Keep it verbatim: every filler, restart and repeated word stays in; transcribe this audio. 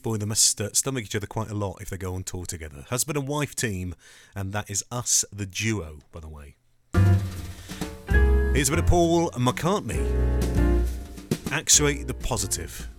boy, they must uh, stomach each other quite a lot if they go on tour together. Husband and wife team, and that is Us, the duo, by the way. Here's a bit of Paul McCartney. Actuate the positive.